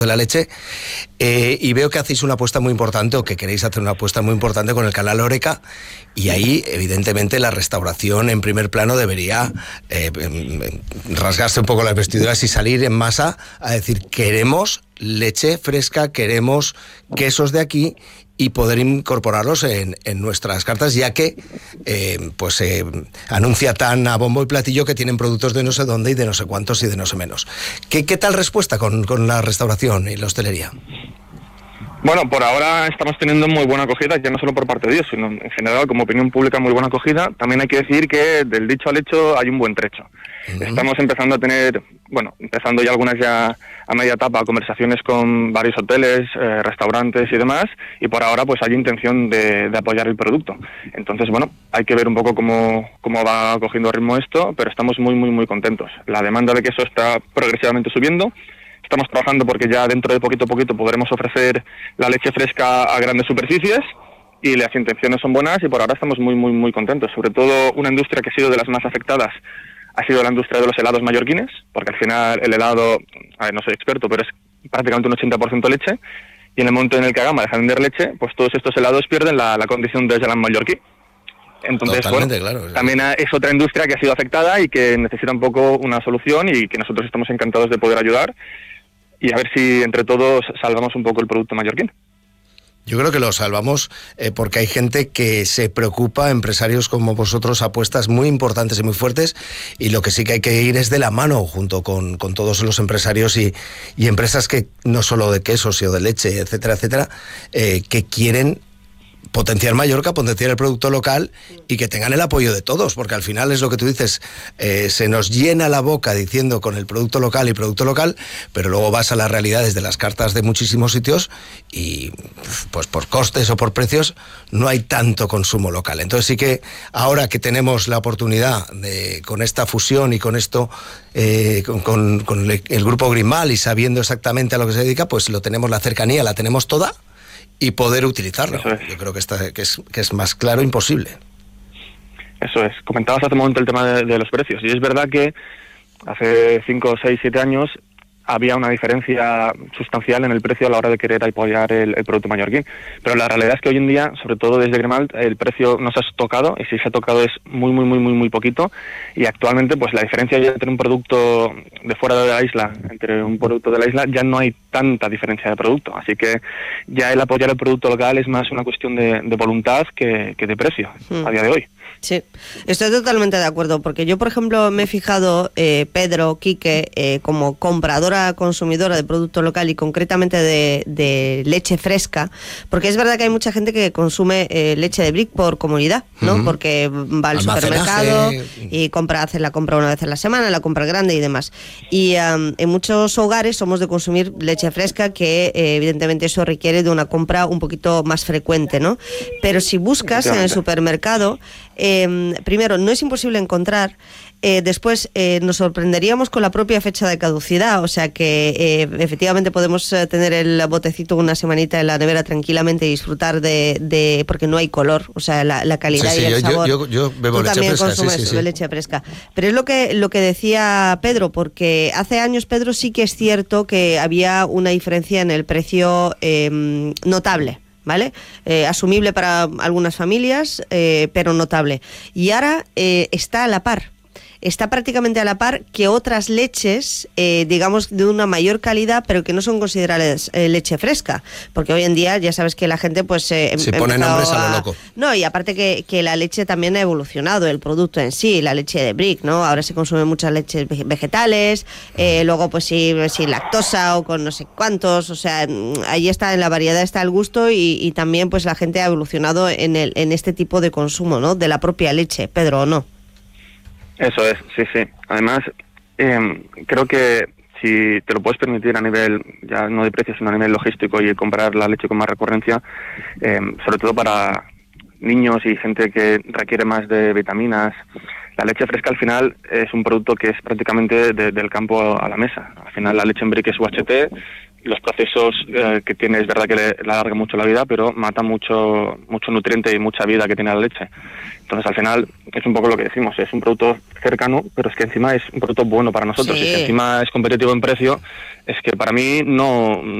de la leche, y veo que hacéis una apuesta muy importante, o que queréis hacer una apuesta muy importante con el canal Horeca, y ahí evidentemente la restauración en primer plano debería rasgarse un poco las vestiduras y salir en masa a decir: queremos leche fresca, queremos quesos de aquí, y poder incorporarlos en nuestras cartas, ya que anuncia tan a bombo y platillo que tienen productos de no sé dónde y de no sé cuántos y de no sé menos. ¿Qué tal respuesta con la restauración y la hostelería? Bueno, por ahora estamos teniendo muy buena acogida, ya no solo por parte de ellos, sino en general como opinión pública muy buena acogida. También hay que decir que del dicho al hecho hay un buen trecho. Estamos empezando a tener, empezando ya algunas ya a media etapa, conversaciones con varios hoteles, restaurantes y demás, y por ahora pues hay intención de apoyar el producto. Entonces, hay que ver un poco cómo va cogiendo ritmo esto, pero estamos muy, muy, muy contentos. La demanda de queso está progresivamente subiendo. Estamos trabajando porque ya dentro de poquito a poquito podremos ofrecer la leche fresca a grandes superficies, y las intenciones son buenas, y por ahora estamos muy, muy, muy contentos. Sobre todo una industria que ha sido de las más afectadas ha sido la industria de los helados mallorquines, porque al final el helado, no soy experto, pero es prácticamente un 80% leche, y en el momento en el que Agama deja de vender leche, pues todos estos helados pierden la condición de gelat mallorquí. Entonces, claro. También es otra industria que ha sido afectada y que necesita un poco una solución, y que nosotros estamos encantados de poder ayudar, y a ver si entre todos salvamos un poco el producto mallorquín. Yo creo que lo salvamos porque hay gente que se preocupa, empresarios como vosotros, apuestas muy importantes y muy fuertes, y lo que sí que hay que ir es de la mano junto con todos los empresarios y empresas que no solo de quesos, sino de leche, etcétera, etcétera, que quieren potenciar Mallorca, potenciar el producto local, y que tengan el apoyo de todos, porque al final es lo que tú dices, se nos llena la boca diciendo con el producto local y producto local, pero luego vas a las realidades de las cartas de muchísimos sitios y pues por costes o por precios no hay tanto consumo local. Entonces sí que ahora que tenemos la oportunidad con esta fusión y con esto, con el grupo Grimal, y sabiendo exactamente a lo que se dedica, pues lo tenemos, la cercanía la tenemos toda, y poder utilizarlo. Yo creo que es más claro imposible. Eso es. Comentabas hace un momento el tema de los precios, y es verdad que hace 5, 6, 7 años había una diferencia sustancial en el precio a la hora de querer apoyar el producto mallorquín, pero la realidad es que hoy en día, sobre todo desde Grimalt, el precio no se ha tocado, y si se ha tocado es muy, muy, muy, muy, muy poquito, y actualmente pues la diferencia ya entre un producto de fuera de la isla, entre un producto de la isla, ya no hay tanta diferencia de producto, así que ya el apoyar el producto local es más una cuestión de voluntad que de precio a día de hoy. Sí, estoy totalmente de acuerdo, porque yo, por ejemplo, me he fijado, Pedro, Quique, como compradora, consumidora de producto local, y concretamente de leche fresca, porque es verdad que hay mucha gente que consume leche de brick por comodidad, ¿no? Porque va al supermercado y hace la compra una vez a la semana, la compra grande y demás. Y en muchos hogares somos de consumir leche fresca, que evidentemente eso requiere de una compra un poquito más frecuente, ¿no? Pero si buscas en el supermercado, primero, no es imposible encontrar. Después nos sorprenderíamos con la propia fecha de caducidad, o sea que efectivamente podemos tener el botecito una semanita en la nevera tranquilamente y disfrutar de porque no hay color, o sea, la calidad y el sabor. Yo bebo Tú leche también fresca, consumes leche fresca. Pero es lo que decía Pedro, porque hace años, Pedro, sí que es cierto que había una diferencia en el precio notable, ¿vale? Asumible para algunas familias, pero notable. Y ahora está a la par. Está prácticamente a la par que otras leches, digamos, de una mayor calidad, pero que no son consideradas leche fresca. Porque hoy en día ya sabes que la gente pues se pone nombres a lo loco. No, y aparte que la leche también ha evolucionado, el producto en sí, la leche de brick, ¿no? Ahora se consumen muchas leches vegetales, luego pues sin lactosa o con no sé cuántos, o sea, ahí está, en la variedad está el gusto, y también pues la gente ha evolucionado en este tipo de consumo, ¿no? De la propia leche, Pedro, ¿o no? Eso es, sí. Además, creo que si te lo puedes permitir a nivel, ya no de precio, sino a nivel logístico, y comprar la leche con más recurrencia, sobre todo para niños y gente que requiere más de vitaminas, la leche fresca al final es un producto que es prácticamente del campo a la mesa. Al final la leche en brick es UHT, los procesos que tiene, es verdad que le alarga mucho la vida, pero mata mucho nutriente y mucha vida que tiene la leche. Entonces, al final, es un poco lo que decimos, es un producto cercano, pero es que encima es un producto bueno para nosotros, y si encima es competitivo en precio, es que para mí no